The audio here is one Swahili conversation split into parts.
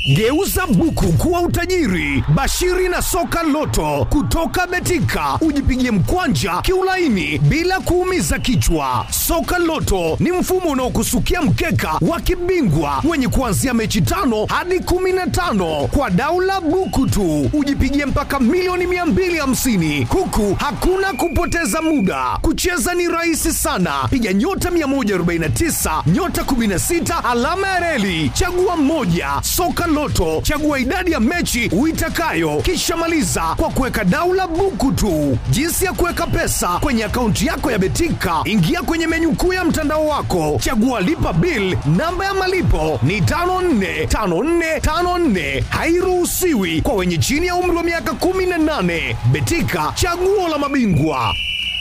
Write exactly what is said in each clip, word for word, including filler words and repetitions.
Geuza buku kuwa utajiri. Bashiri na soka loto kutoka Betika, ujipigie mkwanja kiulaini bila kuumiza kichwa. Soka loto ni mfumo unaokusukia mkeka wa kibingwa wenye kuanzia mechi tano hadi kumi na tano kwa daula buku tu. Ujipigie mpaka milioni mia mbili hamsini huku hakuna kupoteza muda. Kucheza ni rahisi sana. Piga nyota mia moja arobaini na tisa nyota kumi na sita alama ya reli, chagua moja. Soka Loto, chagua idadi ya mechi uitakayo, kisha maliza kwa kuweka daula buku tu. Jinsi ya kuweka pesa kwenye akaunti yako ya Betika, ingia kwenye menyu kuu ya mtandao wako, chagua lipa bill. Namba ya malipo ni tano nne tano nne tano nne. Hairuhusiwi kwa wenye chini ya umri wa miaka kumi na nane. Betika, chaguo la mabingwa.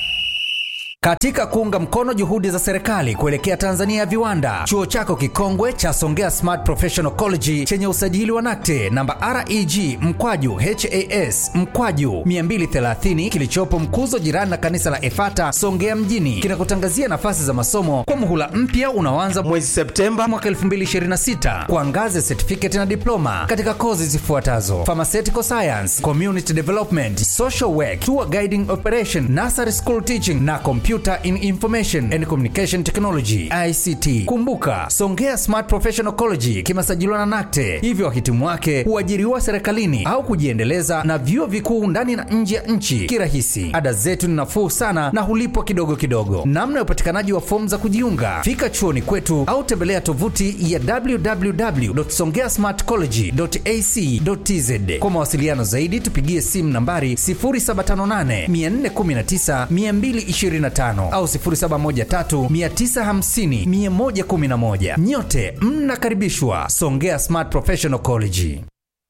Katika kuunga mkono juhudi za serikali kuelekea Tanzania ya viwanda, chuo chako kikongwe cha Songea Smart Professional College chenye usajili wa NACTE namba R E G mkwaju H A S mkwaju mia mbili thelathini kilichopo Mkuzo, jirani na kanisa la Efata Songea mjini, kinakutangazia nafasi za masomo kwa muhula mpya unaoanza mwezi Septemba mwaka elfu mbili ishirini na sita kwa ngazi ya certificate na diploma katika kozi zifuatazo: Pharmaceutical Science, Community Development, Social Work, Tour Guiding Operation, Nursery School Teaching na Computer in Information and Communication Technology I C T. Kumbuka, Songea Smart Professional College kimesajiliwa na NACTE, hivyo wahitimu wake huajiriwa serikalini au kujiendeleza na vyuo vikuu ndani na nje ya nchi kirahisi. Ada zetu ni nafuu sana na hulipwa kidogo kidogo. Namna ya upatikanaji wa fomu za kujiunga, fika chuoni kwetu au tembelea tovuti ya w w w dot songea smart college dot a c dot t z. Kwa mawasiliano zaidi tupigie simu nambari sifuri saba tano nane nne nne tisa mbili mbili tano au sifuri saba moja tatu tisa hamsini mia moja kumi na moja. Nyote mnakaribishwa Songea Smart Professional College.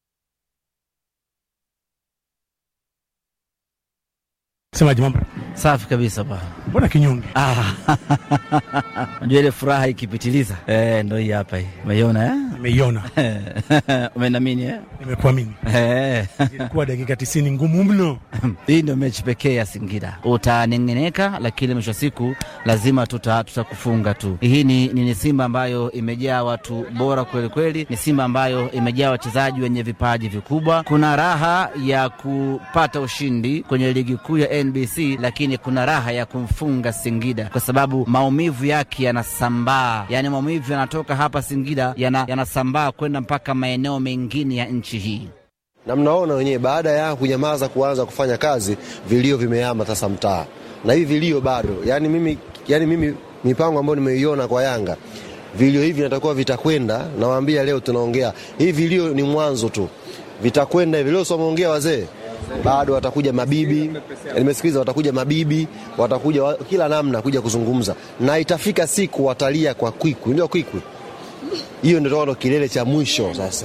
Semaji mambo? Safi kabisa ba. Mbona kinyonge? Ah. Unajua ile furaha ikipitiliza. Eh, ndio hii hapa hii. Umeiona eh? Nimeiona. Umenamini eh? Nimekuamini. Eh. Ilikuwa dakika tisini ngumu mno. Hii ndio mechi pekee ya Singida. Utanengeneka, lakini mwisho siku lazima tuta tutakufunga tu. Hii ni, ni Simba ambayo imejaa watu bora kweli kweli. Ni Simba ambayo imejaa wachezaji wenye vipaji vikubwa. Kuna raha ya kupata ushindi kwenye ligi kuu ya N B C, lakini kuna raha ya kumfunga Singida kwa sababu maumivu yake yanasambaa. Yaani maumivu yanatoka hapa Singida yana yanasambaa kwenda mpaka maeneo mengine ya nchi hii. Na mnaona wenyewe baada ya kunyamaza kuanza kufanya kazi, vilio vimehama sasa mtaa. Na hivi vilio bado. Yaani mimi yani mimi mipango ambayo nimeiona kwa Yanga, vilio hivi natakuwa vitakwenda. Nawaambia leo tunaongea. Hivi vilio ni mwanzo tu. Vitakwenda hivi leo sio muongea wazee. Bado watakuja mabibi, nimesikiliza watakuja mabibi, watakuja wa, kila namna kuja kuzungumza. Na itafika siku watalia kwa kwikwi, ndio kwikwi. Hiyo ndio ndo kilele cha mwisho sasa.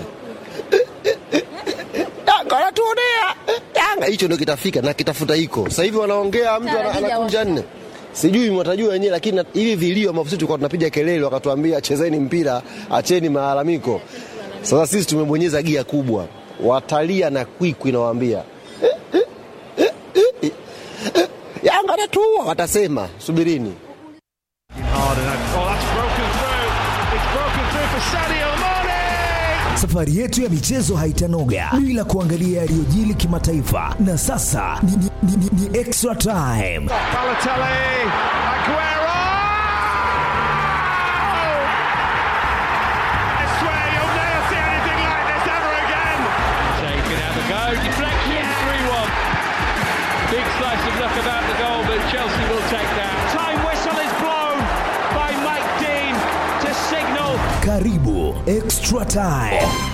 Yanga anatuonea. Yanga hicho ndio kitafika na kitafuta hiko. Sasa hivi wanaongea mtu anakunja nne. Sijui mwatajua wenyewe, lakini hivi vilio ambavyo sisi tulikuwa tunapiga kelele wakatuambia chezeni mpira, acheni malalamiko. Sasa sisi tumebonyeza gia kubwa. Watalia na kwikwi nawaambia. Yanga anatua watasema, subirini. Safari yetu ya michezo haitanoga bila kuangalia yaliyojili kimataifa, na sasa ni, ni, ni, ni, ni extra time. Balotelli, Aguero! I swear you'll never see anything like this ever again. Shea can have a go, deflection, three one. Big slice of luck about the goal, but Chelsea will take that. Time whistle is blown by Mike Dean to signal. Karibu Extra Time.